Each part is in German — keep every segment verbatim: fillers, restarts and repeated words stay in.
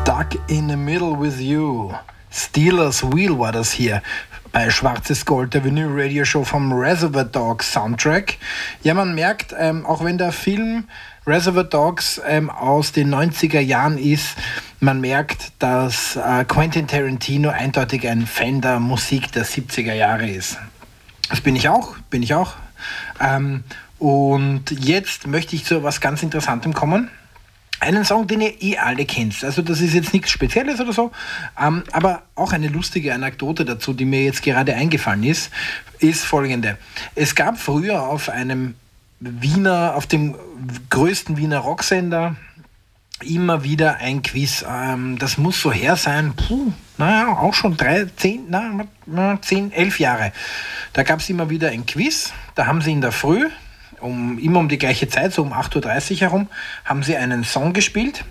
Stuck in the Middle with You. Steelers Wheel war das hier bei Schwarzes Gold, der Vinyl Radio Show vom Reservoir Dogs Soundtrack. Ja, man merkt, ähm, auch wenn der Film Reservoir Dogs ähm, aus den neunziger Jahren ist, man merkt, dass äh, Quentin Tarantino eindeutig ein Fan der Musik der siebziger Jahre ist. Das bin ich auch, bin ich auch. Ähm, und jetzt möchte ich zu etwas ganz Interessantem kommen. Einen Song, den ihr eh alle kennt. Also das ist jetzt nichts Spezielles oder so, ähm, aber auch eine lustige Anekdote dazu, die mir jetzt gerade eingefallen ist, ist folgende. Es gab früher auf einem Wiener, auf dem größten Wiener Rocksender immer wieder ein Quiz. Ähm, das muss so her sein, puh, naja, auch schon drei, zehn, na, zehn, elf Jahre. Da gab es immer wieder ein Quiz, da haben sie in der Früh, Um, immer um die gleiche Zeit, so um acht Uhr dreißig herum, haben sie einen Song gespielt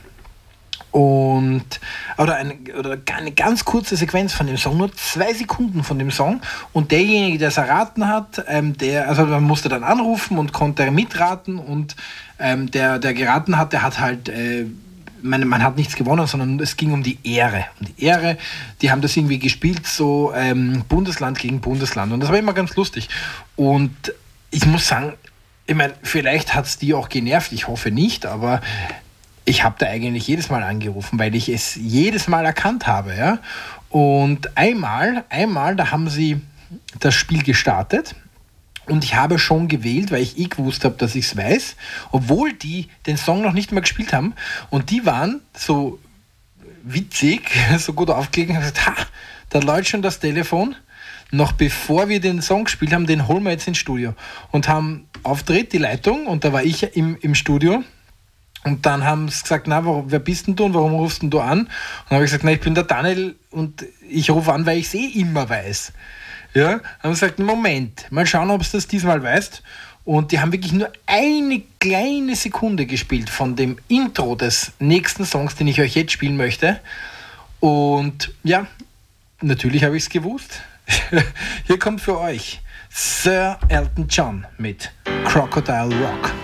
und oder eine, oder eine ganz kurze Sequenz von dem Song, nur zwei Sekunden von dem Song, und derjenige, der es erraten hat, ähm, der, also man musste dann anrufen und konnte mitraten, und ähm, der, der geraten hat, der hat halt äh, Man, man hat nichts gewonnen, sondern es ging um die Ehre. Um die Ehre, die haben das irgendwie gespielt, so ähm, Bundesland gegen Bundesland. Und das war immer ganz lustig. Und ich muss sagen, ich meine, vielleicht hat es die auch genervt, ich hoffe nicht, aber ich habe da eigentlich jedes Mal angerufen, weil ich es jedes Mal erkannt habe. Ja? Und einmal, einmal, da haben sie das Spiel gestartet und ich habe schon gewählt, weil ich eh gewusst habe, dass ich es weiß, obwohl die den Song noch nicht mal gespielt haben. Und die waren so witzig, so gut aufgelegt und haben gesagt, ha, da läutet schon das Telefon. Noch bevor wir den Song gespielt haben, den holen wir jetzt ins Studio. Und haben aufgedreht, die Leitung, und da war ich im, im Studio. Und dann haben sie gesagt, na, warum, wer bist denn du und warum rufst denn du an? Und dann habe ich gesagt, na, ich bin der Daniel und ich rufe an, weil ich es eh immer weiß. Ja, haben sie gesagt, Moment, mal schauen, ob du das diesmal weißt. Und die haben wirklich nur eine kleine Sekunde gespielt von dem Intro des nächsten Songs, den ich euch jetzt spielen möchte. Und ja, natürlich habe ich es gewusst. Hier kommt für euch Sir Elton John mit Crocodile Rock.